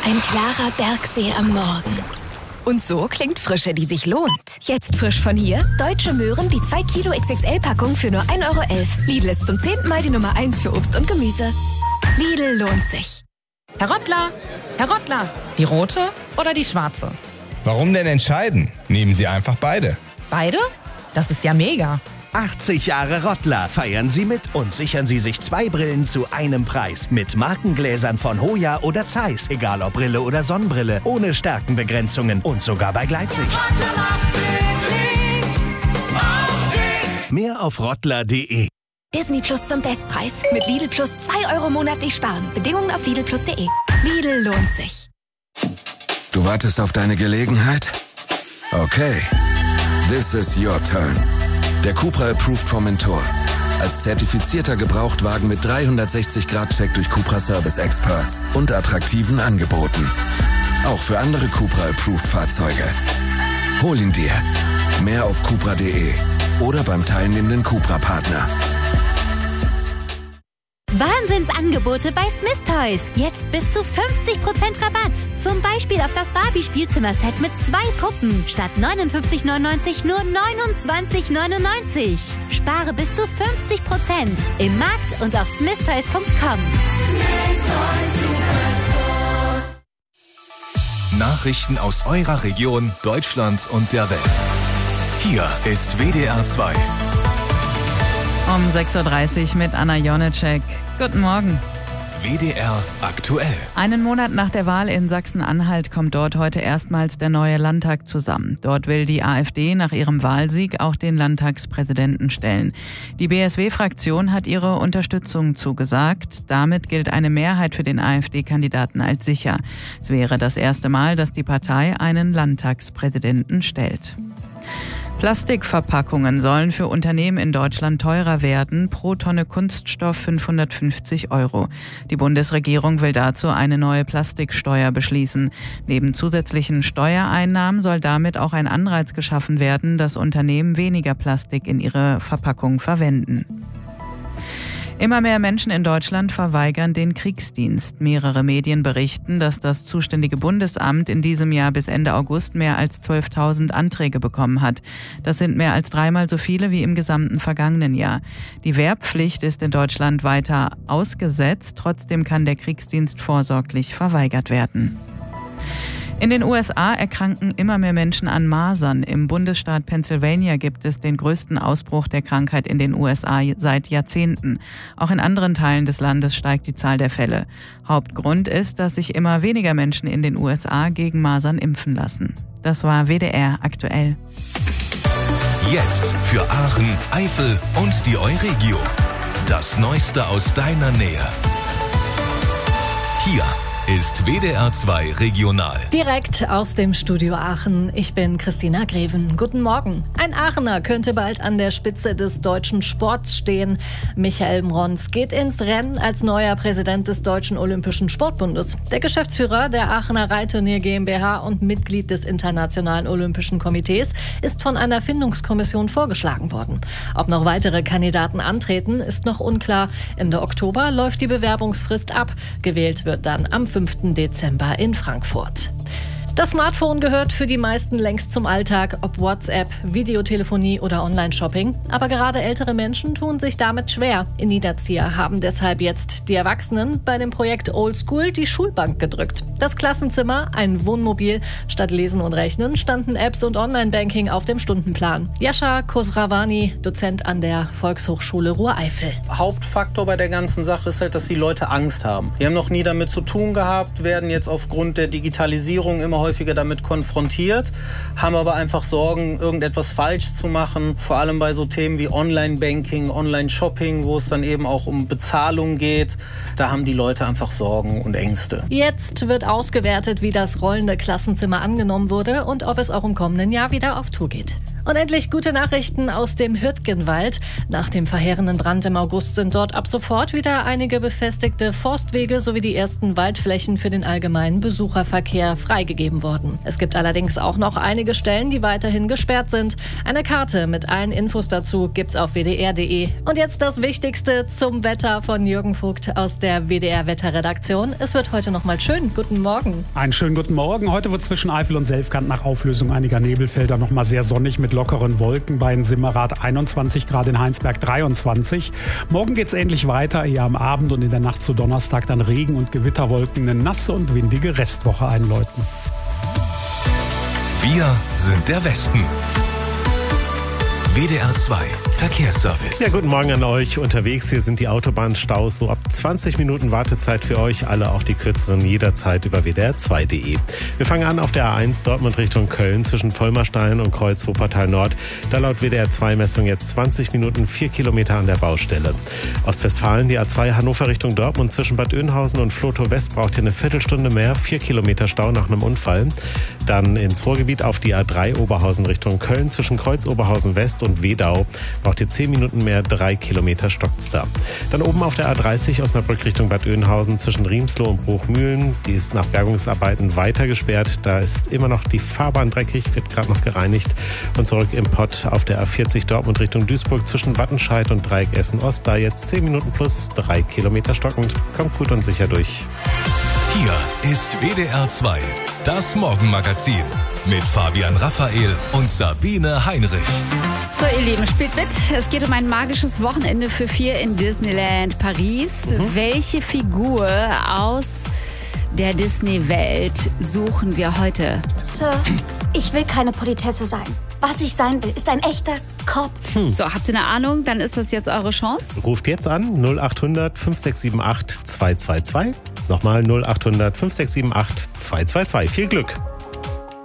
Ein klarer Bergsee am Morgen. Und so klingt Frische, die sich lohnt. Jetzt frisch von hier, Deutsche Möhren, die 2 Kilo XXL-Packung für nur 1,11 €. Lidl ist zum 10. Mal die Nummer 1 für Obst und Gemüse. Lidl lohnt sich. Herr Rottler, die rote oder die schwarze? Warum denn entscheiden? Nehmen Sie einfach beide. Beide? Das ist ja mega. 80 Jahre Rottler feiern Sie mit und sichern Sie sich 2 Brillen zu einem Preis. Mit Markengläsern von Hoya oder Zeiss. Egal ob Brille oder Sonnenbrille. Ohne Stärkenbegrenzungen und sogar bei Gleitsicht. Mehr auf rottler.de. Disney Plus zum Bestpreis. Mit Lidl Plus 2 € monatlich sparen. Bedingungen auf lidlplus.de. Lidl lohnt sich. Du wartest auf deine Gelegenheit? Okay. This is your turn. Der Cupra Approved Formentor. Als zertifizierter Gebrauchtwagen mit 360-Grad-Check durch Cupra Service Experts und attraktiven Angeboten. Auch für andere Cupra Approved Fahrzeuge. Hol ihn dir. Mehr auf cupra.de oder beim teilnehmenden Cupra-Partner. Wahnsinnsangebote bei Smith Toys. Jetzt bis zu 50% Rabatt. Zum Beispiel auf das Barbie-Spielzimmerset mit 2 Puppen. Statt 59,99 nur 29,99. Spare bis zu 50% im Markt und auf smithtoys.com. Nachrichten aus eurer Region, Deutschland und der Welt. Hier ist WDR 2. Um 6:30 Uhr mit Anna Jonecek. Guten Morgen. WDR aktuell. Einen Monat nach der Wahl in Sachsen-Anhalt kommt dort heute erstmals der neue Landtag zusammen. Dort will die AfD nach ihrem Wahlsieg auch den Landtagspräsidenten stellen. Die BSW-Fraktion hat ihre Unterstützung zugesagt. Damit gilt eine Mehrheit für den AfD-Kandidaten als sicher. Es wäre das erste Mal, dass die Partei einen Landtagspräsidenten stellt. Plastikverpackungen sollen für Unternehmen in Deutschland teurer werden, pro Tonne Kunststoff 550 €. Die Bundesregierung will dazu eine neue Plastiksteuer beschließen. Neben zusätzlichen Steuereinnahmen soll damit auch ein Anreiz geschaffen werden, dass Unternehmen weniger Plastik in ihre Verpackung verwenden. Immer mehr Menschen in Deutschland verweigern den Kriegsdienst. Mehrere Medien berichten, dass das zuständige Bundesamt in diesem Jahr bis Ende August mehr als 12.000 Anträge bekommen hat. Das sind mehr als 3-mal so viele wie im gesamten vergangenen Jahr. Die Wehrpflicht ist in Deutschland weiter ausgesetzt. Trotzdem kann der Kriegsdienst vorsorglich verweigert werden. In den USA erkranken immer mehr Menschen an Masern. Im Bundesstaat Pennsylvania gibt es den größten Ausbruch der Krankheit in den USA seit Jahrzehnten. Auch in anderen Teilen des Landes steigt die Zahl der Fälle. Hauptgrund ist, dass sich immer weniger Menschen in den USA gegen Masern impfen lassen. Das war WDR aktuell. Jetzt für Aachen, Eifel und die Euregio. Das Neueste aus deiner Nähe. Hier ist WDR 2 Regional. Direkt aus dem Studio Aachen. Ich bin Christina Greven. Guten Morgen. Ein Aachener könnte bald an der Spitze des deutschen Sports stehen. Michael Mrons geht ins Rennen als neuer Präsident des Deutschen Olympischen Sportbundes. Der Geschäftsführer der Aachener Reitturnier GmbH und Mitglied des Internationalen Olympischen Komitees ist von einer Findungskommission vorgeschlagen worden. Ob noch weitere Kandidaten antreten, ist noch unklar. Ende Oktober läuft die Bewerbungsfrist ab. Gewählt wird dann am 5. Dezember in Frankfurt. Das Smartphone gehört für die meisten längst zum Alltag, ob WhatsApp, Videotelefonie oder Online-Shopping. Aber gerade ältere Menschen tun sich damit schwer. In Niederzieher haben deshalb jetzt die Erwachsenen bei dem Projekt Oldschool die Schulbank gedrückt. Das Klassenzimmer, ein Wohnmobil. Statt Lesen und Rechnen standen Apps und Online-Banking auf dem Stundenplan. Jascha Khosrawani, Dozent an der Volkshochschule Ruhr-Eifel. Hauptfaktor bei der ganzen Sache ist halt, dass die Leute Angst haben. Die haben noch nie damit zu tun gehabt, werden jetzt aufgrund der Digitalisierung immer häufiger damit konfrontiert, haben aber einfach Sorgen, irgendetwas falsch zu machen. Vor allem bei so Themen wie Online-Banking, Online-Shopping, wo es dann eben auch um Bezahlung geht. Da haben die Leute einfach Sorgen und Ängste. Jetzt wird ausgewertet, wie das rollende Klassenzimmer angenommen wurde und ob es auch im kommenden Jahr wieder auf Tour geht. Und endlich gute Nachrichten aus dem Hürtgenwald. Nach dem verheerenden Brand im August sind dort ab sofort wieder einige befestigte Forstwege sowie die ersten Waldflächen für den allgemeinen Besucherverkehr freigegeben worden. Es gibt allerdings auch noch einige Stellen, die weiterhin gesperrt sind. Eine Karte mit allen Infos dazu gibt's auf wdr.de. Und jetzt das Wichtigste zum Wetter von Jürgen Vogt aus der WDR-Wetterredaktion. Es wird heute noch mal schön. Guten Morgen. Einen schönen guten Morgen. Heute wird zwischen Eifel und Selfkant nach Auflösung einiger Nebelfelder noch mal sehr sonnig mit lockeren Wolken. Bei in Simmerath 21 Grad, in Heinsberg 23. Morgen geht's ähnlich weiter, eher am Abend und in der Nacht zu Donnerstag dann Regen und Gewitterwolken, eine nasse und windige Restwoche einläuten. Wir sind der Westen. WDR 2 Verkehrsservice. Ja, guten Morgen an euch. Unterwegs hier sind die Autobahnstaus. So ab 20 Minuten Wartezeit für euch. Alle, auch die kürzeren, jederzeit über wdr2.de. Wir fangen an auf der A1 Dortmund Richtung Köln zwischen Vollmerstein und Kreuz Wuppertal Nord. Da laut WDR2-Messung jetzt 20 Minuten 4 Kilometer an der Baustelle. Ostwestfalen, die A2 Hannover Richtung Dortmund zwischen Bad Oeynhausen und Flotow West braucht ihr eine Viertelstunde mehr. 4 Kilometer Stau nach einem Unfall. Dann ins Ruhrgebiet auf die A3 Oberhausen Richtung Köln zwischen Kreuz Oberhausen West und Wedau. Braucht ihr 10 Minuten mehr, 3 Kilometer stockt's da. Dann oben auf der A30 Osnabrück Richtung Bad Oeynhausen zwischen Riemsloh und Bruchmühlen. Die ist nach Bergungsarbeiten weiter gesperrt. Da ist immer noch die Fahrbahn dreckig, wird gerade noch gereinigt. Und zurück im Pott auf der A40 Dortmund Richtung Duisburg zwischen Wattenscheid und Dreieck Essen-Ost. Da jetzt 10 Minuten plus 3 Kilometer stockend. Kommt gut und sicher durch. Hier ist WDR 2, das Morgenmagazin mit Fabian Raphael und Sabine Heinrich. So, ihr Lieben, spielt mit. Es geht um ein magisches Wochenende für 4 in Disneyland Paris. Welche Figur aus der Disney-Welt suchen wir heute? Sir, ich will keine Politesse sein. Was ich sein will, ist ein echter Cop. So, habt ihr eine Ahnung? Dann ist das jetzt eure Chance. Ruft jetzt an 0800 5678 222. Nochmal 0800 5678 222. Viel Glück.